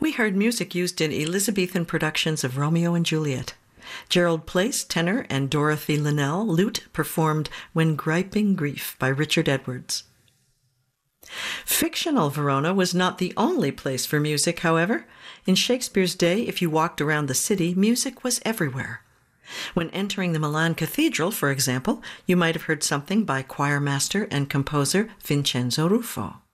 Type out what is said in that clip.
We heard music used in Elizabethan productions of Romeo and Juliet. Gerald Place, tenor, and Dorothy Linnell, lute, performed When Griping Grief by Richard Edwards. Fictional Verona was not the only place for music, however. In Shakespeare's day, if you walked around the city, music was everywhere. When entering the Milan Cathedral, for example, you might have heard something by choir master and composer Vincenzo Ruffo.